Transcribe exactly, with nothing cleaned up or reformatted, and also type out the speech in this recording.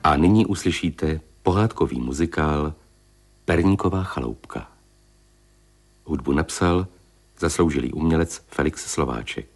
A nyní uslyšíte pohádkový muzikál Perníková chaloupka. Hudbu napsal zasloužilý umělec Felix Slováček.